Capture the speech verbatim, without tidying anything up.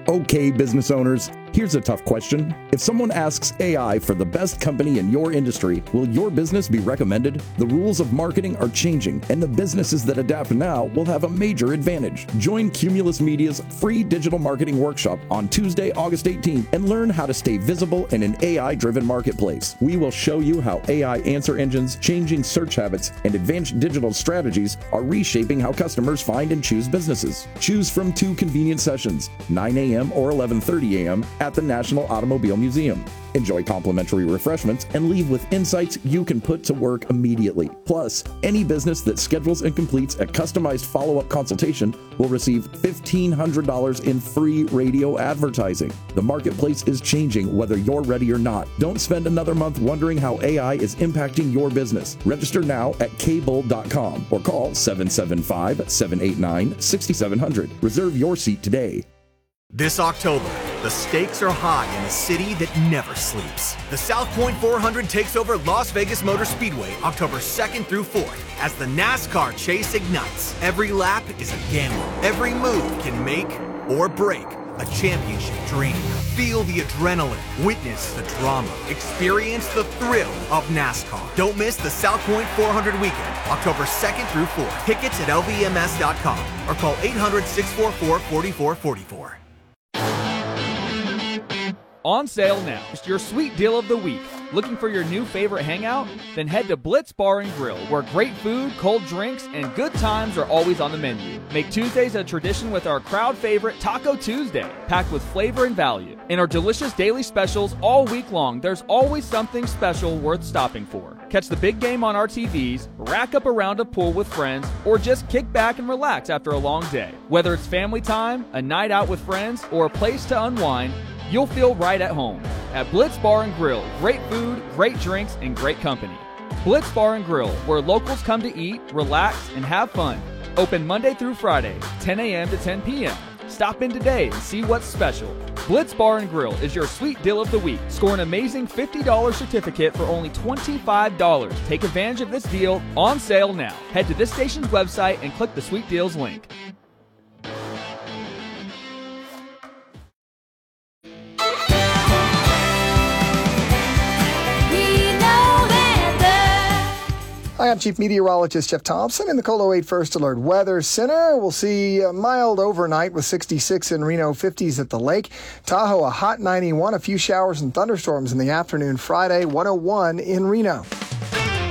Okay, business owners, here's a tough question. If someone asks A I for the best company in your industry, will your business be recommended? The rules of marketing are changing, and the businesses that adapt now will have a major advantage. Join Cumulus Media's free digital marketing workshop on Tuesday, August eighteenth, and learn how to stay visible in an A I-driven marketplace. We will show you how A I answer engines, changing search habits, and advanced digital strategies are reshaping how customers find and choose businesses. Choose from two convenient sessions, nine a.m. or eleven thirty a.m. at the National Automobile Museum. Enjoy complimentary refreshments and leave with insights you can put to work immediately. Plus, any business that schedules and completes a customized follow-up consultation will receive fifteen hundred dollars in free radio advertising. The marketplace is changing whether you're ready or not. Don't spend another month wondering how A I is impacting your business. Register now at k bull dot com or call seven seven five, seven eight nine, six seven zero zero. Reserve your seat today. This October, the stakes are high in a city that never sleeps. The South Point four hundred takes over Las Vegas Motor Speedway October second through fourth as the NASCAR chase ignites. Every lap is a gamble. Every move can make or break a championship dream. Feel the adrenaline, witness the drama, experience the thrill of NASCAR. Don't miss the South Point four hundred weekend, October second through fourth. Tickets at L V M S dot com or call eight hundred, six four four, four four four four. On sale now, it's your sweet deal of the week. Looking for your new favorite hangout? Then head to Blitz Bar and Grill, where great food, cold drinks, and good times are always on the menu. Make Tuesdays a tradition with our crowd favorite Taco Tuesday, packed with flavor and value. In our delicious daily specials all week long, there's always something special worth stopping for. Catch the big game on our T Vs, rack up a round of pool with friends, or just kick back and relax after a long day. Whether it's family time, a night out with friends, or a place to unwind, you'll feel right at home. At Blitz Bar and Grill, great food, great drinks, and great company. Blitz Bar and Grill, where locals come to eat, relax, and have fun. Open Monday through Friday, ten a.m. to ten p.m. Stop in today and see what's special. Blitz Bar and Grill is your sweet deal of the week. Score an amazing fifty dollars certificate for only twenty-five dollars. Take advantage of this deal on sale now. Head to this station's website and click the Sweet Deals link. Hi, I'm Chief Meteorologist Jeff Thompson in the Colo eight First Alert Weather Center. We'll see a mild overnight with sixty-six in Reno, fifties at the lake. Tahoe, a hot ninety-one, a few showers and thunderstorms in the afternoon Friday, one oh one in Reno.